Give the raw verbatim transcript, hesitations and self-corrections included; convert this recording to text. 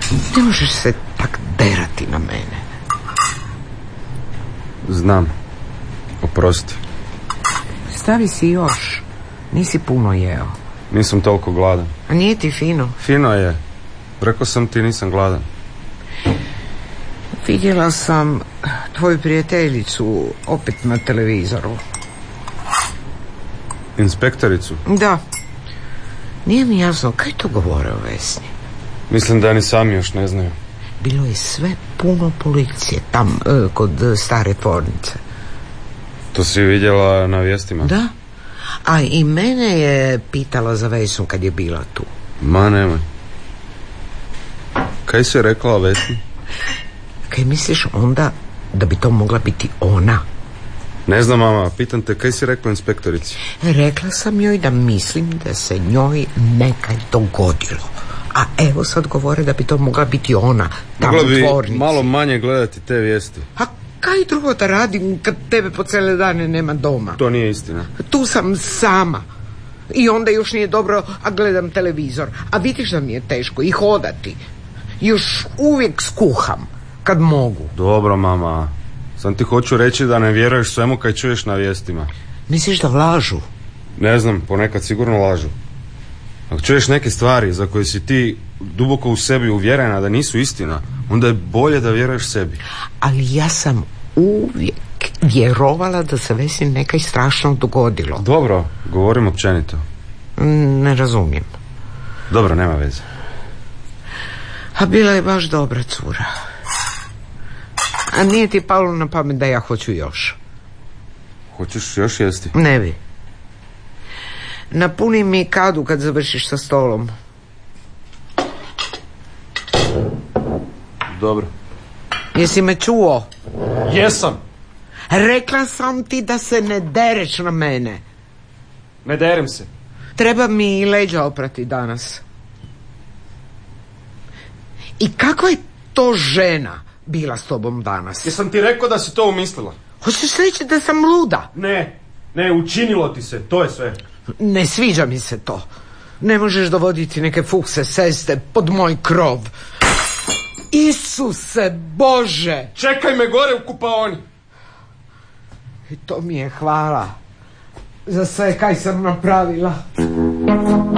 Ne možeš se tak derati na mene. Znam. Oprosti. Stavi si još. Nisi puno jeo. Nisam toliko gladan. A nije ti fino? Fino je. Rekao sam ti nisam gladan. Vidjela sam tvoju prijateljicu opet na televizoru. Inspektoricu? Da. Nije mi jasno, kaj to govore o Vesni? Mislim da ni sami još ne znaju. Bilo je sve puno policije tam e, kod stare tvornice. To si vidjela na vijestima? Da. A i mene je pitala za Vesnu kad je bila tu. Ma nemoj. Kaj si rekla o Vesni? Kaj misliš onda da bi to mogla biti ona? Ne znam, mama, pitam te, kaj si rekla inspektorici? Rekla sam joj da mislim da se njoj nekaj dogodilo. A evo sad govore da bi to mogla biti ona, tamo u tvornici. Mogla bi malo manje gledati te vijesti. A kaj drugo da radim kad tebe po cijele dane nema doma? To nije istina. Tu sam sama. I onda još nije dobro, a gledam televizor. A vidiš da mi je teško i hodati. Još uvijek skuham, kad mogu. Dobro, mama. Sam ti hoću reći da ne vjeruješ svemu kaj čuješ na vijestima. Misliš da lažu? Ne znam, ponekad sigurno lažu. Ako čuješ neke stvari za koje si ti duboko u sebi uvjerena da nisu istina, onda je bolje da vjeruješ sebi. Ali ja sam uvijek vjerovala da se Vesni nekaj strašno dogodilo. Dobro, govorim općenito. Ne razumijem. Dobro, nema veze. A bila je baš dobra cura. A nije ti palo na pamet da ja hoću još? Hoćeš još jesti? Ne bi. Napuni mi kadu kad završiš sa stolom. Dobro. Jesi me čuo? Jesam. Rekla sam ti da se ne dereš na mene. Ne derem se. Treba mi i leđa oprati danas. I kakva je to žena bila s tobom danas? Jesam ti rekao da si to umislila? Hoćeš reći da sam luda? Ne, ne, učinilo ti se, to je sve. Ne sviđa mi se to. Ne možeš dovoditi neke fukse seste pod moj krov. Isuse Bože! Čekaj me gore u kupaoni. I to mi je hvala za sve kaj sam napravila.